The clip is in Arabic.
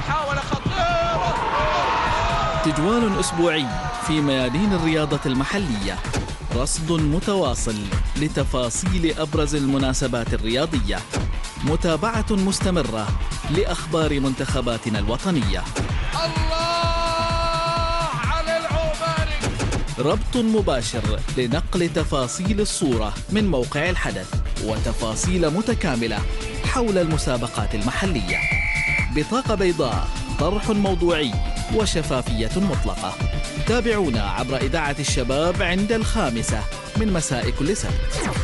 محاولة خطيرة. تجوال أسبوعي في ميادين الرياضة المحلية، رصد متواصل لتفاصيل أبرز المناسبات الرياضية، متابعة مستمرة لأخبار منتخباتنا الوطنية. الله على العوماني. ربط مباشر لنقل تفاصيل الصورة من موقع الحدث وتفاصيل متكاملة حول المسابقات المحلية. بطاقة بيضاء، طرح موضوعي وشفافية مطلقة. تابعونا عبر إذاعة الشباب عند 5 من مساء كل سبت.